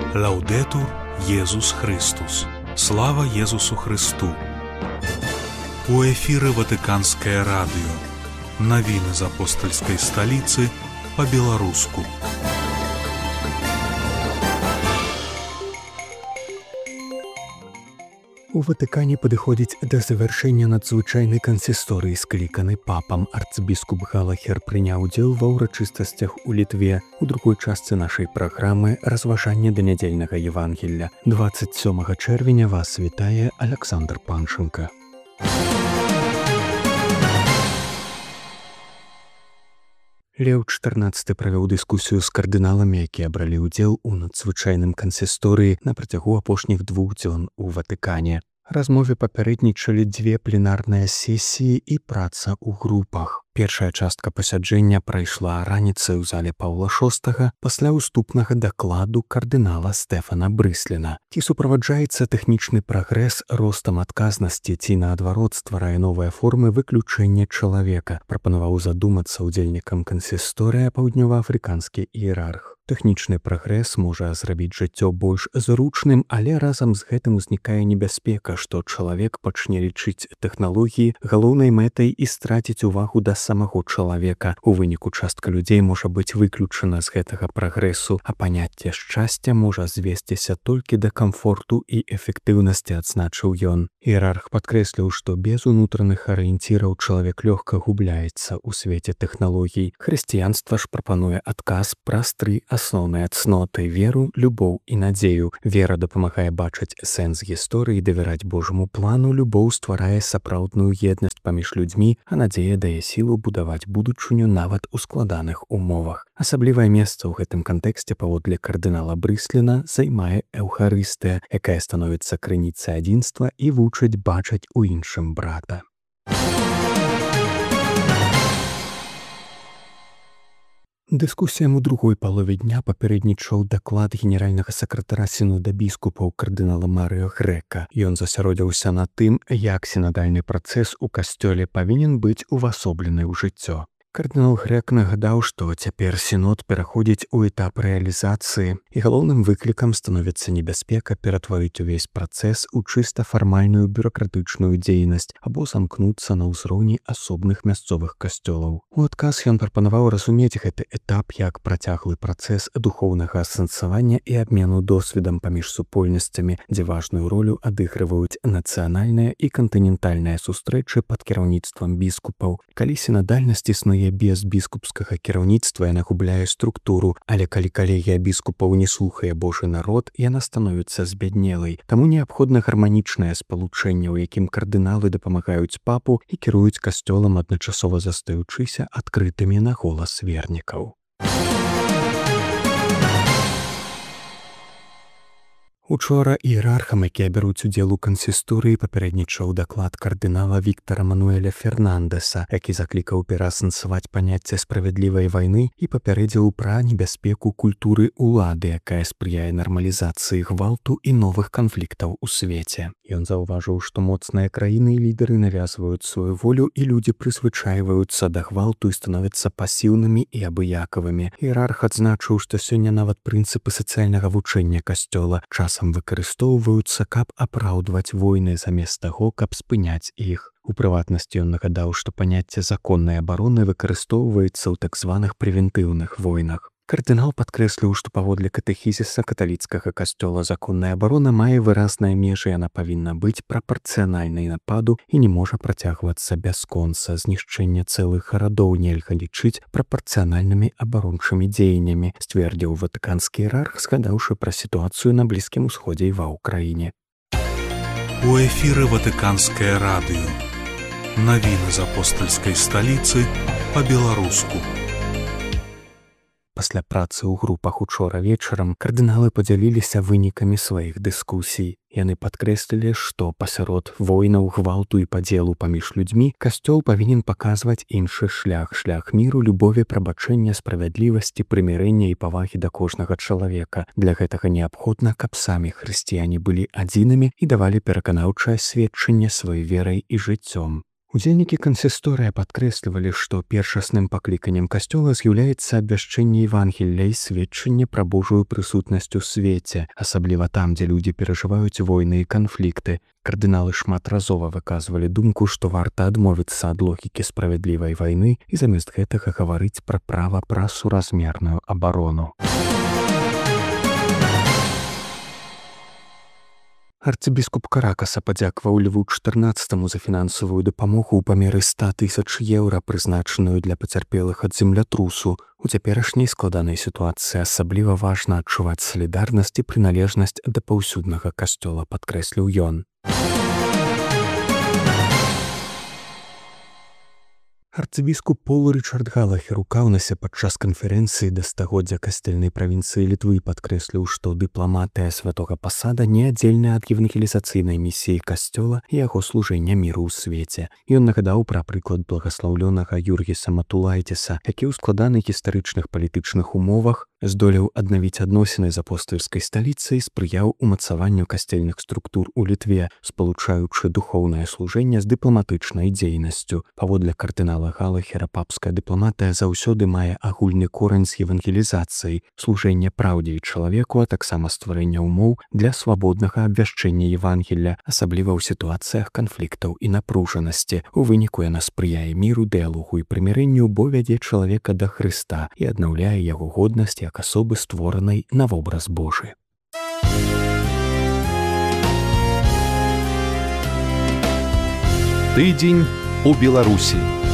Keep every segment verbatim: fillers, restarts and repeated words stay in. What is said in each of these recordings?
Лаўдэтур Езус Христус. Слава Езусу Христу. У эфіры Ватыканскае радыё. Навіны з апостальскай сталіцы па-беларуску. У Ватыкане падыходзіць да завяршэння надзвычайнай кансісторыі, скліканы папам. Арцбіскуп Галахер прыняў удзел ва ўрачыстасцях у Літве. У другой частцы нашай праграмы разважанне да нядзельнага Евангелля. дваццаць сёмага чэрвеня вас вітае Аляксандр Панченка. Леў чатырнаццаты правёў дыскусію з кардыналамі, якія бралі ўдзел у надзвычайным кансісторыі на працягу апошніх двух дзён у Ватыкане. Размове папярэднічалі дзве пленарныя сесіі і праца ў групах. Першая частка пасяджэння прайшла раніцай у зале Паўла шостага пасля ўступнага дакладу кардынала Стэфана Брысліна. Ці суправаджаецца тэхнічны прагрэс ростам адказнасці, ці наадварот стварае новыя формы выключэння чалавека, прапанаваў задумацца ўдзельнікам кансісторыя паўднёваафрыканскі іерарх. Тэхнічны прагрэс можа зрабіць жыццё больш зручным, але разам з гэтым узнікае небяспека, што чалавек пачне лічыць тэхналогіі галоўнай мэтай і страціць увагу да самого чалавека. У выніку частка людзей можа быць выключана з гэтага прагрэсу, а паняцце шчасця можа звесціся толькі да камфорту і эфектыўнасці, адзначыў ён. Іерарх падкрэсліў, што без унутраных арыенціраў чалавек лёгка губляецца ў свеце тэхналогій. Хрысціянства ж прапануе адказ праз тры асноўныя цноты: веру, любоў і надзею. Вера дапамагае бачыць сэнс гісторыі, давяраць Божаму плану, любоў стварае сапраўдную еднасць паміж людзьмі, а надзея дае сілу будаваць будучыню нават у складаных умовах. Асаблівае месца ў гэтым кантэксце паводле кардынала Брысліна займае эўхарыстыя, якая становіцца крыніцай адзінства і вучыць бачыць у іншым брата. Дыскусіям у другой палове дня папярэднічаў даклад генеральнага сакратара сінода біскупаў кардынала Марыо Грэка. Ён засяродзіўся на тым, як сінадальны працэс у касцёле павінен быць увасоблены ў жыццё. Кардынал Грэк нагадаў, што цяпер сінод пераходзіць у этап рэалізацыі, і галоўным выклікам становіцца небяспека ператварыць увесь працэс у чыста фармальную бюракратычную дзейнасць або замкнуцца на ўзроўні асобных мясцовых касцёлаў. У адказ ён прапанаваў разумець гэты этап як працяглы працэс духоўнага асэнсавання і абмену досведам паміж супольнасцямі, дзе важную ролю адыгрываюць нацыянальныя і кантынентальныя сустрэчы пад кіраўніцтвам біскупаў. Калі сінадальнасць існуе без біскупскага кіраўніцтва, яна губляе структуру, але калі калегія біскупаў не слухае Божы народ, яна становіцца збяднелай. Таму неабходна гарманічнае спалучэнне, у якім кардыналы дапамагаюць папу і кіруюць касцёлам, адначасова застаючыся адкрытымі на голас вернікаў. Учора іерархам, якія бяруць удзел у кансісторыі, папярэднічаў даклад кардынала Віктара Мануэля Фернандэса, які заклікаў пераасэнсаваць паняцце справядлівай вайны і папярэдзіў пра небяспеку культуры ўлады, якая спрыяе нармалізацыі гвалту і новых канфліктаў у свеце. Ён заўважыў, што моцныя краіны і лідары навязваюць сваю волю, і людзі прызвычайваюцца да гвалту і становяцца пасіўнымі і абыякавымі. Іерарх адзначыў, што сёння нават прынцыпы сацыяльнага вучэння касцёла часам выкарыстоўваюцца, каб апраўдваць войны замест таго, каб спыняць іх. У прыватнасці ён нагадаў, што паняцце законнай абароны выкарыстоўваецца ў так званых прэвентыўных войнах. Кардынал падкрэсліў, што паводле катэхізіса каталіцкага касцёла законная абарона мае выразныя межы, яна павінна быць прапарцыянальнай нападу і не можа працягвацца бясконца. Знішчэнне цэлых гарадоў нельга лічыць прапарцыянальнымі абарончымі дзеяннямі, сцвердзіў ватыканскі іерарх, згадаўшы пра сітуацыю на Блізкім усходзе і ва ўкраіне. У эфіры Ватыканскае радыё. Навіны з апостальскай сталіцы па-беларуску. Пасля працы ў групах учора вечарам кардыналы падзяліліся вынікамі сваіх дыскусій. Яны падкрэслілі, што пасярод войнаў, гвалту і падзелу паміж людзьмі касцёл павінен паказваць іншы шлях, шлях міру, любові, прабачэння, справядлівасці, прымірэння і павагі да кожнага чалавека. Для гэтага неабходна, каб самі хрысціяне былі адзінымі і давалі пераканаўчае сведчанне сваёй верай і жыццём. Удзельнікі кансісторыя падкрэслівалі, што першасным пакліканнем касцёла з'яўляецца абвяшчэнне Евангелля і сведчанне пра Божую прысутнасць у свеце, асабліва там, дзе людзі перажываюць войны і канфлікты. Кардыналы шматразова выказвалі думку, што варта адмовіцца ад логікі справядлівай вайны і замест гэтага гаварыць пра права пра суразмерную абарону. Арцыбіскуп Каракаса падзякаваў Льву чатырнаццатаму за фінансавую дапамогу ў памеры ста тысяч еўра, прызначаную для пацярпелых ад землятрусу. У цяперашняй складанай сітуацыі асабліва важна адчуваць салідарнасць і прыналежнасць да паўсюднага касцёла, падкрэсліў ён. Арцыбіскуп Пол Рычард Галахер у Каўнасе падчас канферэнцыі да стагоддзя касцельнай правінцыі Літвы падкрэсліў, што дыпламатыя святога пасада неаддзельная ад евангелізацыйнай місіі касцёла і яго служэння міру ў свеце. Ён нагадаў пра прыклад благаслаўлёнага Юргіса Матулайціса, які ў складаных гістарычных палітычных умовах здолеў аднавіць адносіны з апостальскай сталіцай і спрыяў умацаванню касцельных структур у Літве, спалучаючы духоўнае служэнне з дыпламатычнай дзейнасцю. Паводле кардынала Галахера, папская дыпламатыя заўсёды мае агульны корань з евангелізацыяй, служэнне праўдзе і чалавеку, а таксама стварэння ўмоў для свабоднага абвяшчэння Евангелля, асабліва ў сітуацыях канфліктаў і напружанасці. У выніку яна спрыяе міру, дыялогу і прымірэнню, бо вядзе чалавека да Хрыста і аднаўляе яго годнасць як асобы, створанай на вобраз Божы. Тыдзень у Беларусі.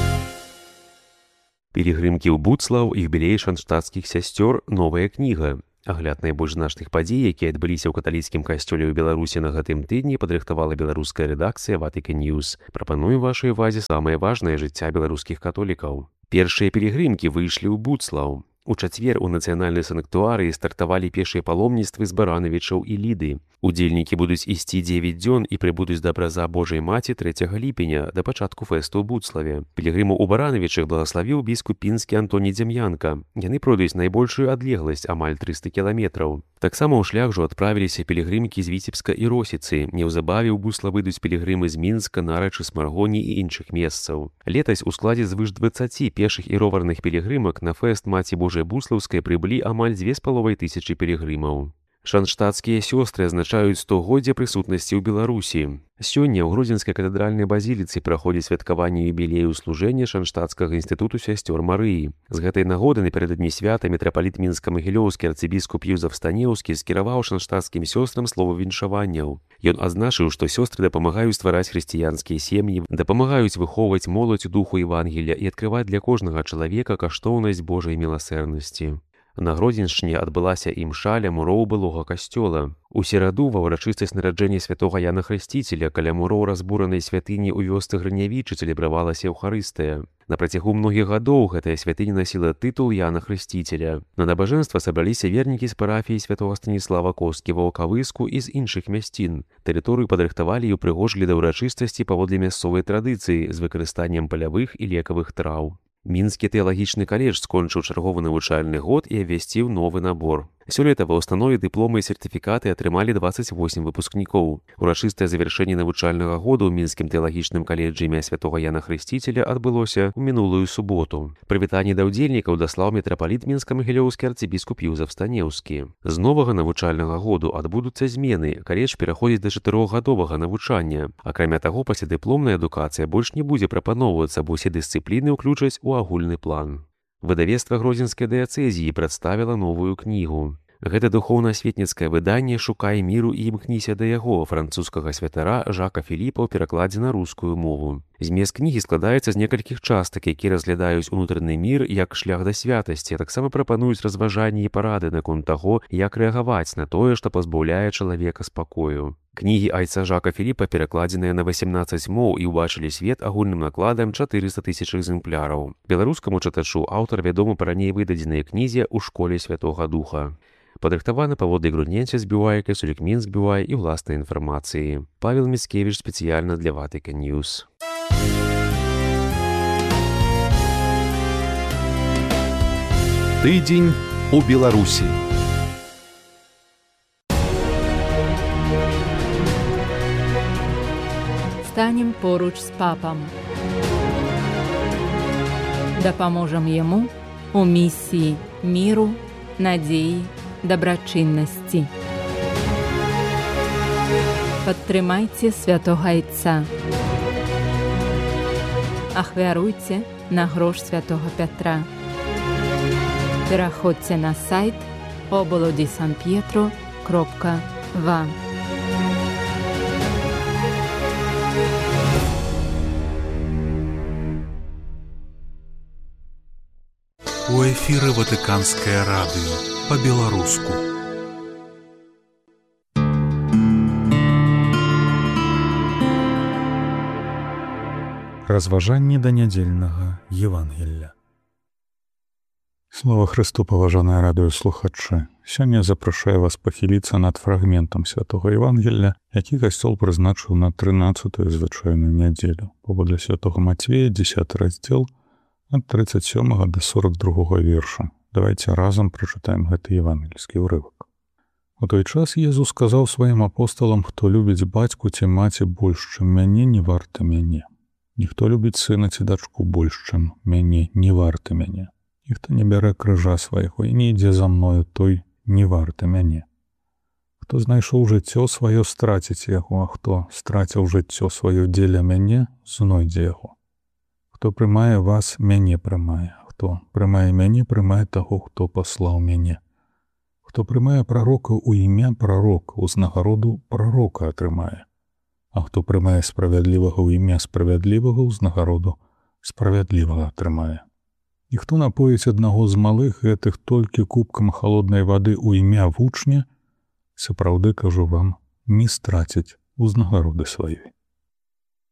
Пілігрымкі ў Буцлаў і юбілей шанштадтскіх сясцёр, новая кніга. Агляд найбольш значных падзей, якія адбыліся ў каталіцкім касцёле ў Беларусі на гэтым тыдні, падрыхтавала беларуская рэдакцыя Vatican News. Прапануем вашай увазе самае важнае жыцця беларускіх католікаў. Першыя пілігрымкі выйшлі ў Буцлаў. У чацвер у нацыянальнай санктуарыі стартавалі пешыя паломніцтвы з Баранавічаў і Ліды. Удзельнікі будуць ісці дзевяць дзён і прыбудуць да абраза Божай Маці трэцяга ліпеня, да пачатку фэсту ў Буцлаве. Пілігрыму ў Баранавічах благаславіў біскуп пінскі Антоній Дзям'янка. Яны пройдуць найбольшую адлегласць, амаль трыста кіламетраў. Таксама ў шлях жа адправіліся пілігрымкі з Віцебска і Росіцы. Неўзабаве ў Буцлав выйдуць пілігрымы з Мінска, Нарачы, Смаргоні і іншых месцаў. Летась у складзе звыш дваццаці пешых і роварных пілігрымак на фэст Маці Божай Буслаўскай прыблі амаль дзве з паловай тысячы пілігрымаў. Шанштадтскія сёстры азначаюць стагоддзе прысутнасці ў Беларусі. Сёння ў Гродзенскай катэдральнай базіліцы праходзіць святкаванне юбілею служэння Шанштадтскага інстытуту сясцёр Марыі. З гэтай нагоды напярэдадні свята мітрапаліт Мінска-Магілёўскі арцыбіскуп Юзаф Станеўскі скіраваў шанштадтскім сёстрам слова віншаванняў. Ён адзначыў, што сёстры дапамагаюць ствараць хрысціянскія сем'і, дапамагаюць выхоўваць моладзь у духу Евангелля і адкрываць для кожнага чалавека каштоўнасць Божай міласэрнасці. На Гродзеншчыне адбылася імша ля муроў былога касцёла. У сераду ва ўрачыстасць нараджэння святога Яна Хрысціцеля каля муроў разбуранай святыні ў вёсцы Грынявічы цэлебравалася Еўхарыстыя. На працягу многіх гадоў гэтая святыня насіла тытул Яна Хрысціцеля. На набажэнства сабраліся вернікі з парафіі святога Станіслава Коскі ва Ваўкавыску і з іншых мясцін. Тэрыторыю падрыхтавалі і ўпрыгожылі да ўрачыстасці паводле мясцовай традыцыі з выкарыстаннем палявых і лекавых траў. Мінскі тэалагічны каледж скончыў чарговы навучальны год і абвясціў новы набор. Сёлета ва ўстанове дыпломы і сертыфікаты атрымалі дваццаць восем выпускнікоў. Урачыстае завяршэнне навучальнага года ў мінскім тэалагічным каледжы імя святога Яна Хрысціцеля адбылося ў мінулую суботу. Прывітанне да ўдзельнікаў даслаў мітрапаліт Мінска-Магілёўскі арцыбіскуп Юзаф Станеўскі. З новага навучальнага году адбудуцца змены. Каледж пераходзіць да чатырохгадовага навучання. Акрамя таго, паслядыпломная адукацыя больш не будзе прапаноўвацца, бо ўсе дысцыпліны ўключаць у агульны план. Выдавецтва Гродзенскай дыяцэзіі прадставіла новую кнігу. Гэта духоўна-асветніцкае выданне «Шукай міру і імкніся да яго» французскага святара Жака Філіпа ў перакладзе на рускую мову. Змест кнігі складаецца з некалькіх частак, якія разглядаюць унутраны мір як шлях да святасці, а таксама прапануюць разважанні і парады наконт таго, як рэагаваць на тое, што пазбаўляе чалавека спакою. Кнігі айца Жака Філіпа перакладзеныя на васемнаццаць моў і ўбачылі свет агульным накладам чатырыста тысяч экземпляраў. Беларускаму чытачу аўтар вядомы па раней выдадзенай кнізе «У школе Святога Духа». Падрыхтаваны паводле Грудненця збівайка, Сулікмін збівай і ўласнай інфармацыі. Павел Міцкевіч спецыяльна для Vatican News. Тыдзень у Беларусі. Станем поруч з папам. Дапаможам яму у місіі міру, надзеі, дабрачыннасці. Падтрымайце святога Айца. Ахвяруйце на грош святога Пятра. Пераходзьце на сайт obolo di San Pietro кропка va. У эфіры Ватыканскае радыё па-беларуску. Разважанні да нядзельнага Евангелля. Слава Христу, паважаныя радыёслухачы. Сёння запрашаю вас пахіліцца над фрагментам святога Евангелля, які касцёл прызначыў на трынаццатую звычайную нядзелю. Паводле святога Мацвея, дзесяты раздзел, ад трыццаць сёмага да сорак другога верша. Давайте разам прачытаем гэты евангельскі ўрывак. У той час Езус сказаў сваім апосталам: хто любіць бацьку ці маці больш, чым мяне, не варты мяне. Ніхто любіць сына ці дачку больш, чым мяне, не варты мяне. І хто не бярэ крыжа свайго і не ідзе за мною, той не варты мяне. Хто знайшоў жыццё сваё, страціць яго, а хто страціў жыццё сваё дзеля мяне, знойдзе яго. Хто прымае вас, мяне прымае. Хто прымае мяне, прымае таго, хто паслаў мяне. Хто прымае прарока ў імя прарока, узнагароду прарока атрымае. А хто прымае справядлівага ў імя справядлівага, узнагароду справядлівага атрымае. І хто напоіць аднаго з малых гэтых толькі кубкам халоднай вады ў імя вучня, сапраўды, кажу вам, не страціць узнагароды сваёй.